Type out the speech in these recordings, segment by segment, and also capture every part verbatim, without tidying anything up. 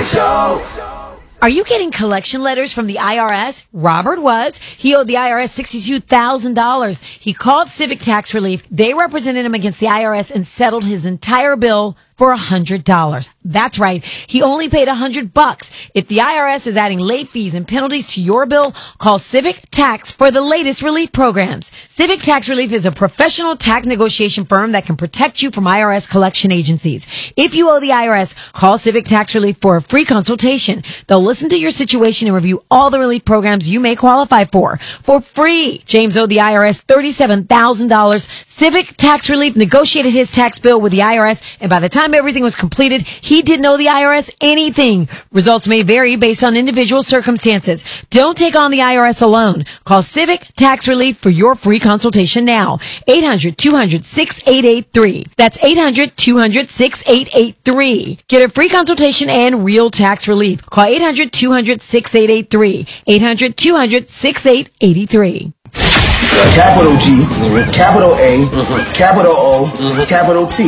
Big Show. Are you getting collection letters from the I R S? Robert was. He owed the I R S sixty-two thousand dollars. He called Civic Tax Relief. They represented him against the I R S and settled his entire bill for one hundred dollars. That's right. He only paid one hundred bucks. If the I R S is adding late fees and penalties to your bill, call Civic Tax for the latest relief programs. Civic Tax Relief is a professional tax negotiation firm that can protect you from I R S collection agencies. If you owe the I R S, call Civic Tax Relief for a free consultation. They'll listen to your situation and review all the relief programs you may qualify for for free. James owed the I R S thirty-seven thousand dollars. Civic Tax Relief negotiated his tax bill with the I R S, and by the time everything was completed, he didn't owe the I R S anything. Results may vary based on individual circumstances. Don't take on the I R S alone. Call Civic Tax Relief for your free consultation now. eight hundred, two hundred, six eight eight three. That's eight hundred, two hundred, six eight eight three. Get a free consultation and real tax relief. Call eight hundred, two hundred, six eight eight three. eight hundred, two hundred, six eight eight three. Capital G, capital A, capital O, capital T.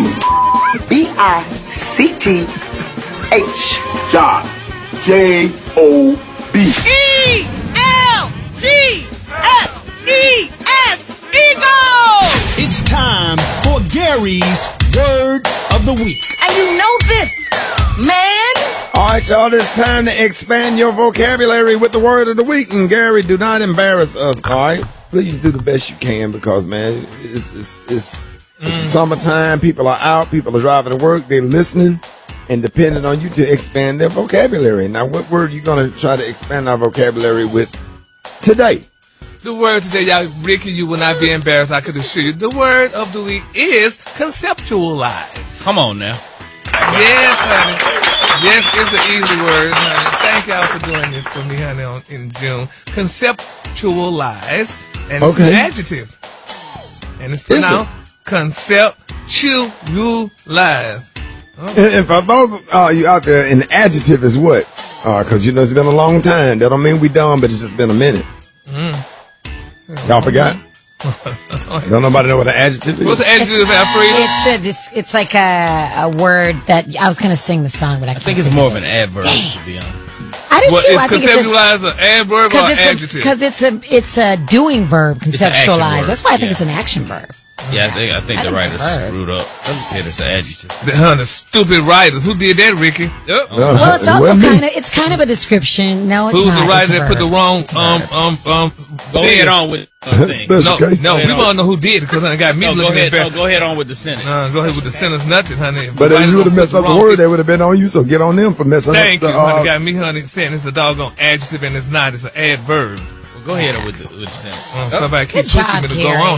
B I C T H. John. J O B. E L G S E S. Eagle! It's time for Gary's Word of the Week. And you know this, man. All right, y'all, it's time to expand your vocabulary with the word of the week. And Gary, do not embarrass us, all right? Please do the best you can because, man, it's it's it's, mm. it's summertime. People are out. People are driving to work. They're listening and depending on you to expand their vocabulary. Now, what word are you going to try to expand our vocabulary with today? The word today, y'all, Ricky, you will not be embarrassed, I could assure you. The word of the week is conceptualize. Come on now. Yes, honey. Yes, it's an easy word, honey. Thank y'all for doing this for me, honey, on, in June. Conceptualize, and it's okay. an adjective. And it's pronounced conceptualize. Okay. And, and for those uh, you out there, an adjective is what? Because, uh, you know, it's been a long time. That don't mean we done, but it's just been a minute. Mm. Y'all forgot? Don't nobody know what an adjective is? What's an adjective, Alfred? It's a, it's like a, a word that I was going to sing the song, but I, I can't think it's more of an adverb, Dang. to be honest. I do what, too. Is I think conceptualize an adverb or adjective? Because it's a it's a doing verb. Conceptualize. That's why I think yeah. it's an action verb. Yeah, I think I think I the think writers it's a verb. screwed up. Let me say it's an adjective. The, huh, the stupid writers. Who did that, Ricky? Yep. Uh, Well, it's also well, kind of it's kind of a description. No, it's Who's not. the writer It's a that put the verb. wrong It's a um verb. um um? Go ahead on with the thing. Special No, case. no, Go ahead we on. want to know who did it because I got me No, go looking ahead. at No, go ahead on with the sentence. Uh, go ahead with the sentence, nothing, honey. But if you would have messed up the wrong word, thing. they would have been on you, so get on them for messing Thank up you, the, honey. uh, Got me, honey, saying it's a doggone adjective and it's not. It's an adverb. Well, go ahead with the, with the sentence. Uh, somebody keep Good pushing job, me to Gary. go on.